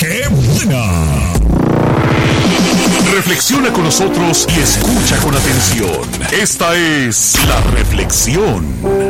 ¡Qué buena! Reflexiona con nosotros y escucha con atención. Esta es La Reflexión.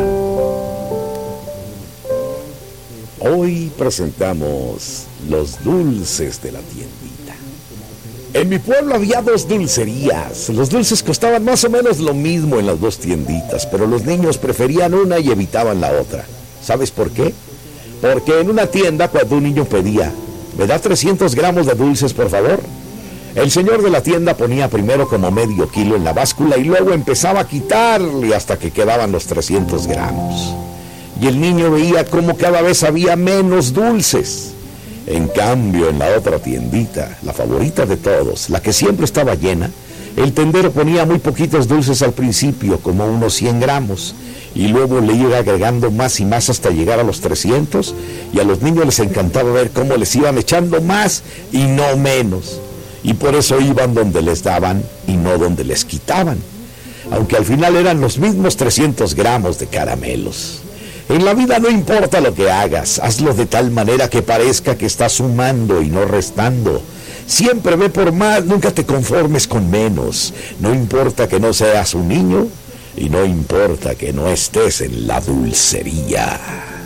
Hoy presentamos los dulces de la tiendita. En mi pueblo había 2 dulcerías. Los dulces costaban más o menos lo mismo en las 2 tienditas, pero los niños preferían una y evitaban la otra. ¿Sabes por qué? Porque en una tienda, cuando un niño pedía, ¿me da 300 gramos de dulces, por favor?, el señor de la tienda ponía primero como medio kilo en la báscula y luego empezaba a quitarle hasta que quedaban los 300 gramos. Y el niño veía cómo cada vez había menos dulces. En cambio, en la otra tiendita, la favorita de todos, la que siempre estaba llena, el tendero ponía muy poquitos dulces al principio, como unos 100 gramos, y luego le iba agregando más y más hasta llegar a los 300, y a los niños les encantaba ver cómo les iban echando más y no menos. Y por eso iban donde les daban y no donde les quitaban, aunque al final eran los mismos 300 gramos de caramelos. En la vida no importa lo que hagas, hazlo de tal manera que parezca que estás sumando y no restando. Siempre ve por más, nunca te conformes con menos. No importa que no seas un niño y no importa que no estés en la dulcería.